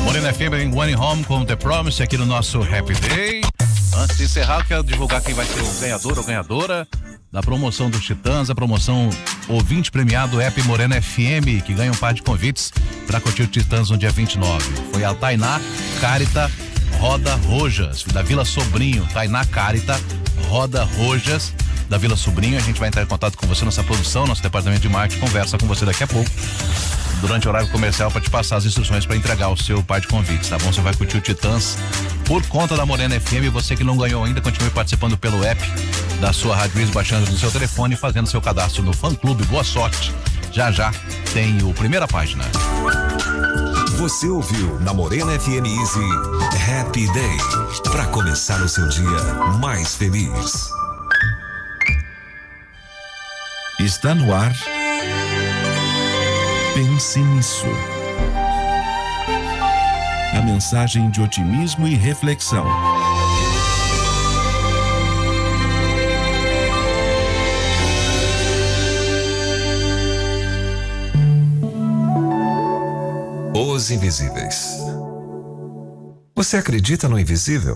Morena FM em One Home com The Promise aqui no nosso Happy Day. Antes de encerrar, eu quero divulgar quem vai ser o ganhador ou ganhadora da promoção dos Titãs, a promoção ouvinte premiado App Morena FM, que ganha um par de convites para curtir o Titãs no dia 29. Foi a Tainá Carita Roda Rojas, da Vila Sobrinho. Tainá Carita Roda Rojas, da Vila Sobrinho. A gente vai entrar em contato com você, nossa produção, nosso departamento de marketing, conversa com você daqui a pouco, durante o horário comercial, para te passar as instruções para entregar o seu par de convites, tá bom? Você vai curtir o Titãs por conta da Morena FM. Você que não ganhou ainda, continue participando pelo app da sua Rádio Is, baixando no seu telefone e fazendo seu cadastro no fã-clube. Boa sorte. Já tem o primeira página. Você ouviu na Morena FM Easy Happy Day, para começar o seu dia mais feliz. Está no ar. Pense nisso. A mensagem de otimismo e reflexão. Os invisíveis. Você acredita no invisível?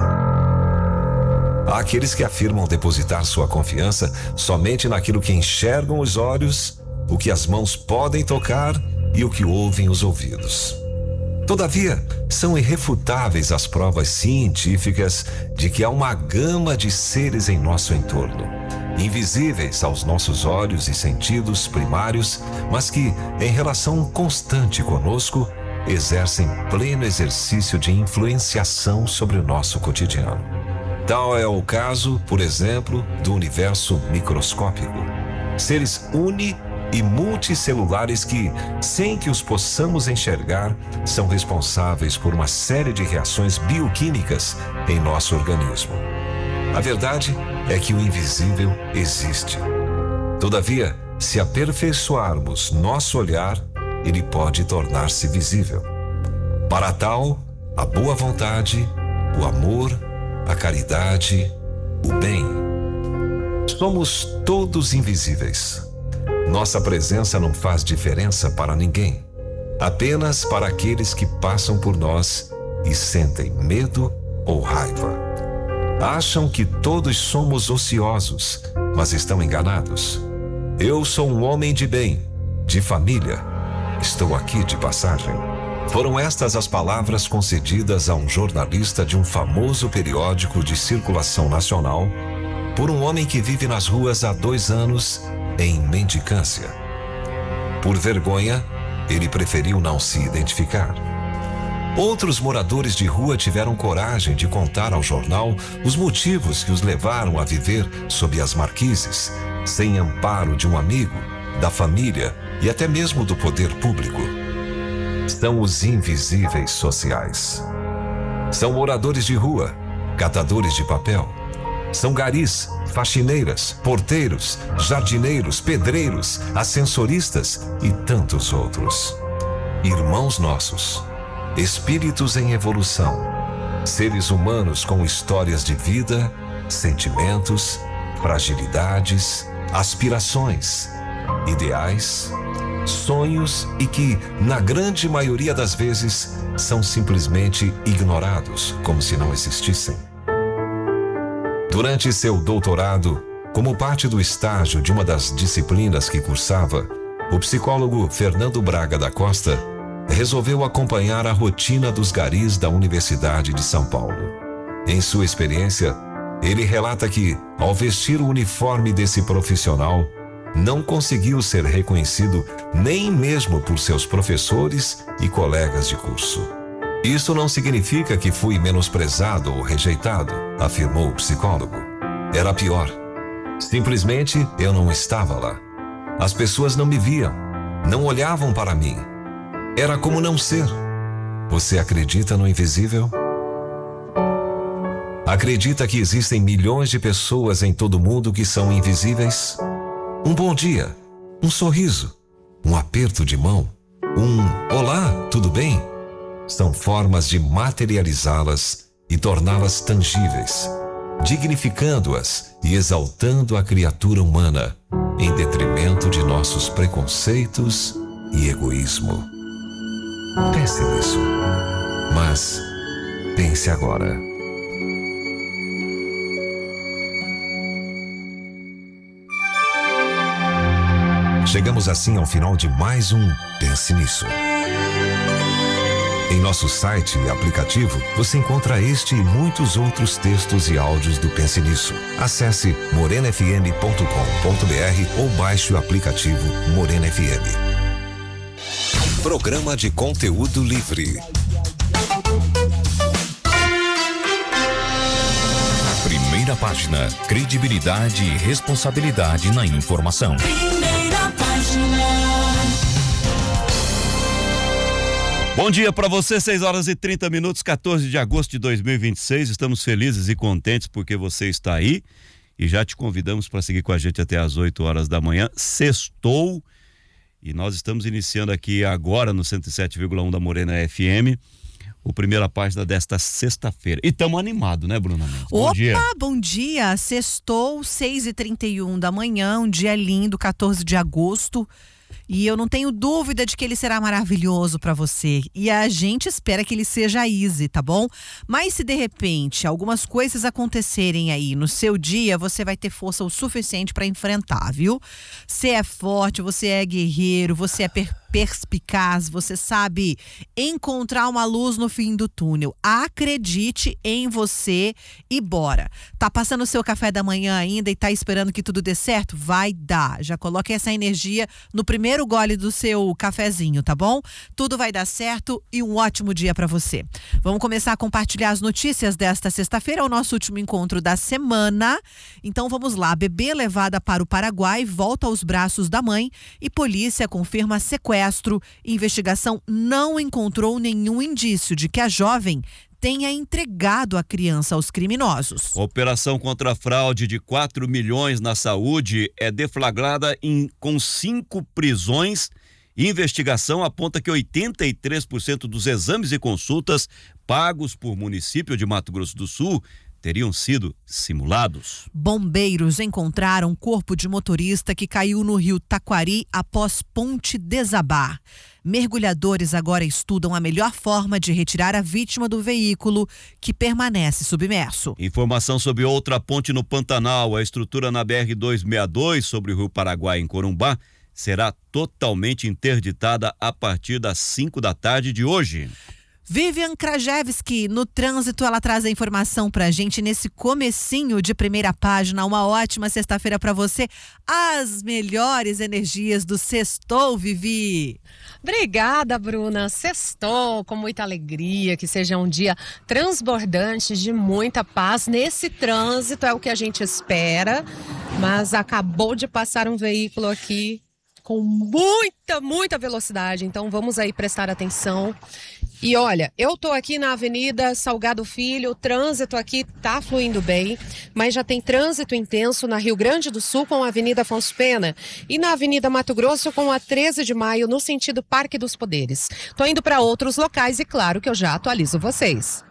Há aqueles que afirmam depositar sua confiança somente naquilo que enxergam os olhos, o que as mãos podem tocar e o que ouvem os ouvidos. Todavia, são irrefutáveis as provas científicas de que há uma gama de seres em nosso entorno, invisíveis aos nossos olhos e sentidos primários, mas que, em relação constante conosco, exercem pleno exercício de influenciação sobre o nosso cotidiano. Tal é o caso, por exemplo, do universo microscópico. Seres e multicelulares que, sem que os possamos enxergar, são responsáveis por uma série de reações bioquímicas em nosso organismo. A verdade é que o invisível existe. Todavia, se aperfeiçoarmos nosso olhar, ele pode tornar-se visível. Para tal, a boa vontade, o amor, a caridade, o bem. Somos todos invisíveis. Nossa presença não faz diferença para ninguém, apenas para aqueles que passam por nós e sentem medo ou raiva. Acham que todos somos ociosos, mas estão enganados. Eu sou um homem de bem, de família. Estou aqui de passagem. Foram estas as palavras concedidas a um jornalista de um famoso periódico de circulação nacional por um homem que vive nas ruas há 2 anos em mendicância. Por vergonha, ele preferiu não se identificar. Outros moradores de rua tiveram coragem de contar ao jornal os motivos que os levaram a viver sob as marquises, sem amparo de um amigo, da família e até mesmo do poder público. São os invisíveis sociais. São moradores de rua, catadores de papel. São garis, faxineiras, porteiros, jardineiros, pedreiros, ascensoristas e tantos outros. Irmãos nossos, espíritos em evolução, seres humanos com histórias de vida, sentimentos, fragilidades, aspirações, ideais, sonhos e que, na grande maioria das vezes, são simplesmente ignorados, como se não existissem. Durante seu doutorado, como parte do estágio de uma das disciplinas que cursava, o psicólogo Fernando Braga da Costa resolveu acompanhar a rotina dos garis da Universidade de São Paulo. Em sua experiência, ele relata que, ao vestir o uniforme desse profissional, não conseguiu ser reconhecido nem mesmo por seus professores e colegas de curso. Isso não significa que fui menosprezado ou rejeitado, afirmou o psicólogo. Era pior. Simplesmente eu não estava lá. As pessoas não me viam, não olhavam para mim. Era como não ser. Você acredita no invisível? Acredita que existem milhões de pessoas em todo o mundo que são invisíveis? Um bom dia, um sorriso, um aperto de mão, um olá, tudo bem? São formas de materializá-las e torná-las tangíveis, dignificando-as e exaltando a criatura humana, em detrimento de nossos preconceitos e egoísmo. Pense nisso. Mas pense agora. Chegamos assim ao final de mais um Pense Nisso. Em nosso site e aplicativo, você encontra este e muitos outros textos e áudios do Pense Nisso. Acesse morenafm.com.br ou baixe o aplicativo Morena FM. Programa de conteúdo livre. Primeira página, credibilidade e responsabilidade na informação. Primeira página. Bom dia para você, 6h30, 14 de agosto de 2026. Estamos felizes e contentes porque você está aí e já te convidamos para seguir com a gente até às 8 horas da manhã. Sextou e nós estamos iniciando aqui agora no 107,1 da Morena FM, o primeira página desta sexta-feira. E estamos animados, né, Bruna Mendes? Bom dia. Bom dia. Sextou, 6h31 da manhã, um dia lindo, 14 de agosto. E eu não tenho dúvida de que ele será maravilhoso para você. E a gente espera que ele seja easy, tá bom? Mas se de repente algumas coisas acontecerem aí no seu dia, você vai ter força o suficiente para enfrentar, viu? Você é forte, você é guerreiro, você é perspicaz, você sabe encontrar uma luz no fim do túnel. Acredite em você e bora. Tá passando o seu café da manhã ainda e tá esperando que tudo dê certo? Vai dar. Já coloque essa energia no primeiro gole do seu cafezinho, tá bom? Tudo vai dar certo e um ótimo dia para você. Vamos começar a compartilhar as notícias desta sexta-feira, é o nosso último encontro da semana. Então vamos lá. Bebê levada para o Paraguai volta aos braços da mãe e polícia confirma sequestro. Investigação não encontrou nenhum indício de que a jovem tenha entregado a criança aos criminosos. Operação contra a fraude de 4 milhões na saúde é deflagrada com 5 prisões. Investigação aponta que 83% dos exames e consultas pagos por município de Mato Grosso do Sul teriam sido simulados. Bombeiros encontraram corpo de motorista que caiu no rio Taquari após ponte desabar. Mergulhadores agora estudam a melhor forma de retirar a vítima do veículo que permanece submerso. Informação sobre outra ponte no Pantanal. A estrutura na BR-262 sobre o Rio Paraguai em Corumbá será totalmente interditada a partir das 5 da tarde de hoje. Vivian Krajewski, no trânsito, ela traz a informação pra gente nesse comecinho de primeira página. Uma ótima sexta-feira pra você. As melhores energias do Sextou, Vivi. Obrigada, Bruna. Sextou com muita alegria, que seja um dia transbordante de muita paz. Nesse trânsito é o que a gente espera, mas acabou de passar um veículo aqui com muita velocidade, então vamos aí prestar atenção. E olha, eu tô aqui na Avenida Salgado Filho, o trânsito aqui tá fluindo bem, mas já tem trânsito intenso na Rio Grande do Sul com a Avenida Afonso Pena e na Avenida Mato Grosso com a 13 de Maio no sentido Parque dos Poderes. Tô indo para outros locais e claro que eu já atualizo vocês.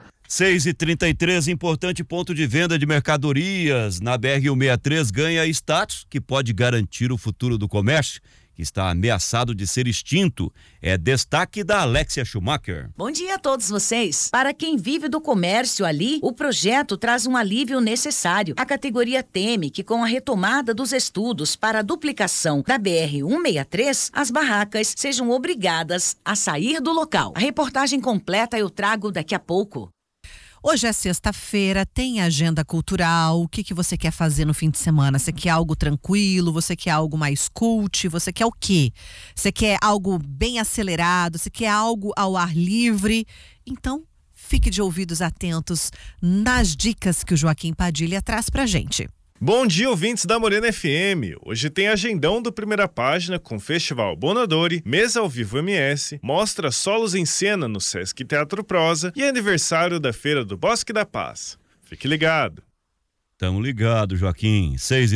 6h33, importante ponto de venda de mercadorias na BR-163 ganha status que pode garantir o futuro do comércio, que está ameaçado de ser extinto. É destaque da Alexia Schumacher. Bom dia a todos vocês. Para quem vive do comércio ali, o projeto traz um alívio necessário. A categoria teme que com a retomada dos estudos para a duplicação da BR-163, as barracas sejam obrigadas a sair do local. A reportagem completa eu trago daqui a pouco. Hoje é sexta-feira, tem agenda cultural. O que você quer fazer no fim de semana? Você quer algo tranquilo? Você quer algo mais cult? Você quer o quê? Você quer algo bem acelerado? Você quer algo ao ar livre? Então, fique de ouvidos atentos nas dicas que o Joaquim Padilha traz pra gente. Bom dia, ouvintes da Morena FM. Hoje tem agendão do Primeira Página com Festival Bonadori, Mesa ao Vivo MS, mostra Solos em Cena no Sesc Teatro Prosa e aniversário da Feira do Bosque da Paz. Fique ligado. Tamo ligado, Joaquim.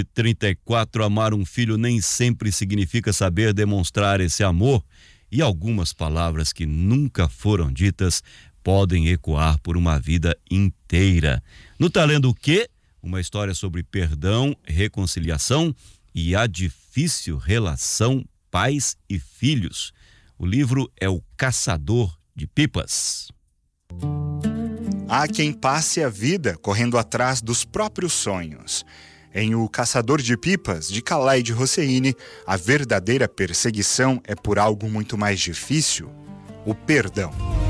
6h34, amar um filho nem sempre significa saber demonstrar esse amor, e algumas palavras que nunca foram ditas podem ecoar por uma vida inteira. No Tá Lendo o Quê? Uma história sobre perdão, reconciliação e a difícil relação pais e filhos. O livro é O Caçador de Pipas. Há quem passe a vida correndo atrás dos próprios sonhos. Em O Caçador de Pipas, de Kalaid Hosseini, a verdadeira perseguição é por algo muito mais difícil: o perdão.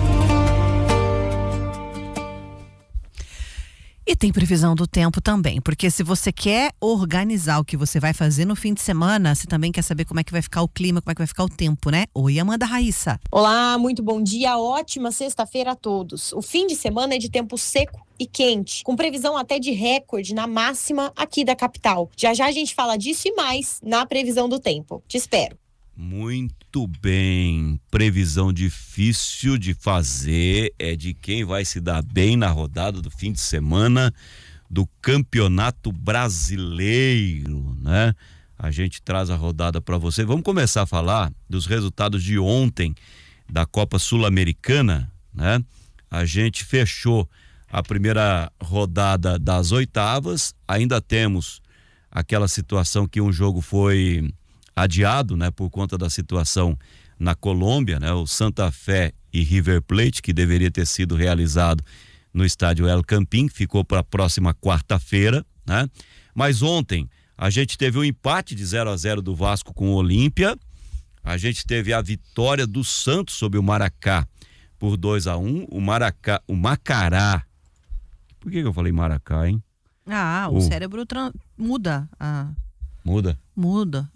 E tem previsão do tempo também, porque se você quer organizar o que você vai fazer no fim de semana, você também quer saber como é que vai ficar o clima, como é que vai ficar o tempo, né? Oi, Amanda Raíssa. Olá, muito bom dia, ótima sexta-feira a todos. O fim de semana é de tempo seco e quente, com previsão até de recorde na máxima aqui da capital. Já já a gente fala disso e mais na previsão do tempo. Te espero. Muito bem, previsão difícil de fazer, é de quem vai se dar bem na rodada do fim de semana do Campeonato Brasileiro, né? A gente traz a rodada para você. Vamos começar a falar dos resultados de ontem da Copa Sul-Americana, né? A gente fechou a primeira rodada das oitavas, ainda temos aquela situação que um jogo foi adiado, né, por conta da situação na Colômbia, né, o Santa Fé e River Plate, que deveria ter sido realizado no estádio El Campín, ficou para a próxima quarta-feira, né? Mas ontem a gente teve um empate de 0-0 do Vasco com o Olímpia, a gente teve a vitória do Santos sobre o Maracá por 2-1, o Macará. Por que eu falei Maracá, hein? O cérebro muda. Muda? Muda.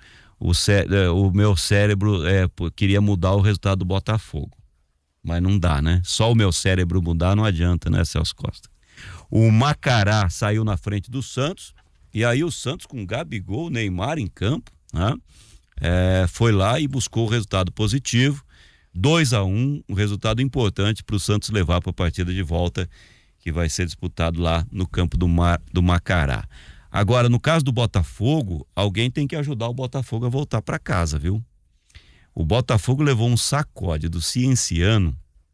O meu cérebro queria mudar o resultado do Botafogo. Mas não dá, né? Só o meu cérebro mudar não adianta, né, Celso Costa? O Macará saiu na frente do Santos, e aí o Santos com Gabigol, Neymar em campo, né? Foi lá e buscou o resultado positivo, 2-1, um resultado importante para o Santos levar para a partida de volta, que vai ser disputado lá no campo do Macará. Agora, no caso do Botafogo, alguém tem que ajudar o Botafogo a voltar para casa, viu? O Botafogo levou um sacode do Cienciano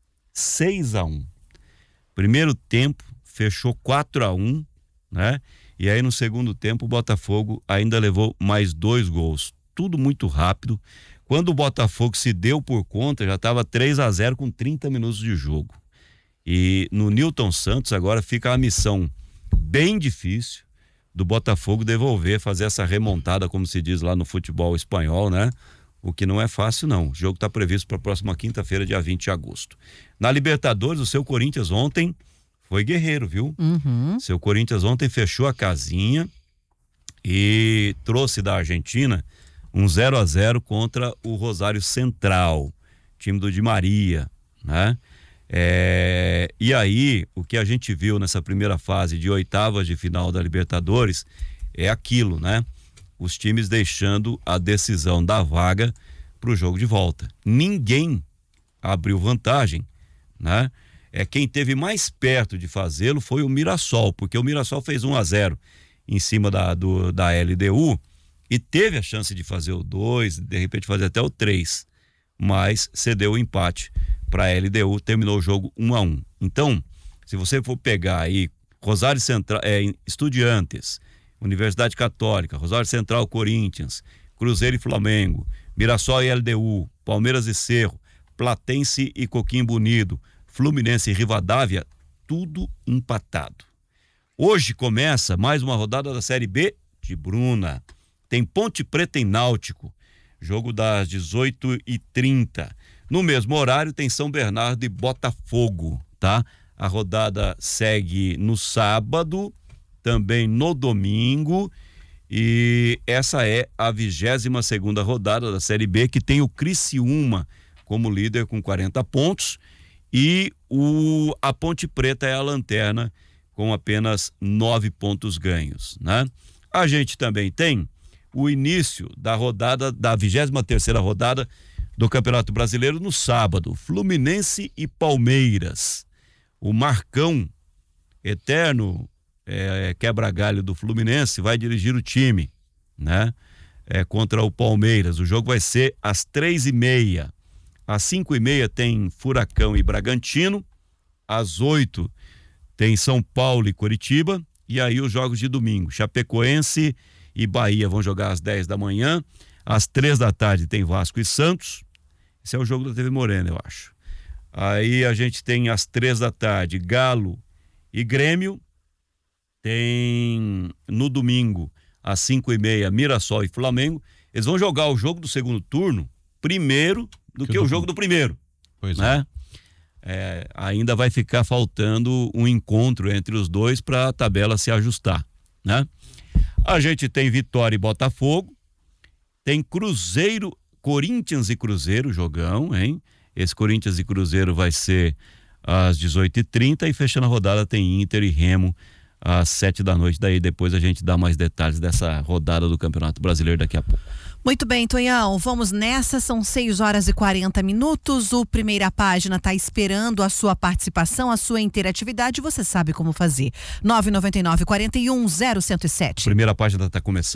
6-1. Primeiro tempo, fechou 4-1, né? E aí no segundo tempo o Botafogo ainda levou mais 2 gols. Tudo muito rápido. Quando o Botafogo se deu por conta, já estava 3-0 com 30 minutos de jogo. E no Nilton Santos agora fica a missão bem difícil do Botafogo fazer essa remontada, como se diz lá no futebol espanhol, né? O que não é fácil, não. O jogo está previsto para a próxima quinta-feira, dia 20 de agosto. Na Libertadores, o seu Corinthians ontem foi guerreiro, viu? Seu Corinthians ontem fechou a casinha e trouxe da Argentina um 0-0 contra o Rosário Central, time do Di Maria, né? E aí, o que a gente viu nessa primeira fase de oitavas de final da Libertadores é aquilo, né? Os times deixando a decisão da vaga para o jogo de volta. Ninguém abriu vantagem, né? Quem teve mais perto de fazê-lo foi o Mirassol, porque o Mirassol fez 1-0 em cima da LDU e teve a chance de fazer o 2, de repente fazer até o 3, mas cedeu o empate para a LDU, terminou o jogo 1-1. Então, se você for pegar aí Rosário Central, Estudiantes, Universidade Católica, Rosário Central, Corinthians, Cruzeiro e Flamengo, Mirassol e LDU, Palmeiras e Cerro, Platense e Coquimbo Unido, Fluminense e Rivadavia, tudo empatado. Hoje começa mais uma rodada da Série B de Bruna. Tem Ponte Preta e Náutico, jogo das 18h30. No mesmo horário tem São Bernardo e Botafogo, tá? A rodada segue no sábado, também no domingo, e essa é a 22ª rodada da Série B, que tem o Criciúma como líder com 40 pontos e a Ponte Preta é a lanterna com apenas 9 pontos ganhos, né? A gente também tem o início da rodada, da 23ª rodada do Campeonato Brasileiro no sábado, Fluminense e Palmeiras. O Marcão, eterno quebra-galho do Fluminense, vai dirigir o time, né? Contra o Palmeiras. O jogo vai ser às 3h30. Às 5h30 tem Furacão e Bragantino. Às 8h tem São Paulo e Coritiba. E aí os jogos de domingo, Chapecoense e Bahia vão jogar às 10 da manhã. Às 3 da tarde tem Vasco e Santos. Esse é o jogo da TV Morena, eu acho. Aí a gente tem às 3 da tarde Galo e Grêmio. Tem no domingo às 5h30 Mirassol e Flamengo. Eles vão jogar o jogo do segundo turno primeiro do que o jogo do primeiro. Pois né? Ainda vai ficar faltando um encontro entre os dois para a tabela se ajustar, né? A gente tem Vitória e Botafogo, tem Cruzeiro, Corinthians e Cruzeiro, jogão, hein? Esse Corinthians e Cruzeiro vai ser às 18h30 e fechando a rodada tem Inter e Remo às 7 da noite. Daí depois a gente dá mais detalhes dessa rodada do Campeonato Brasileiro daqui a pouco. Muito bem, Tonhão, vamos nessa, são 6h40. O Primeira Página está esperando a sua participação, a sua interatividade, você sabe como fazer. 999-41-0107. Primeira Página está começando.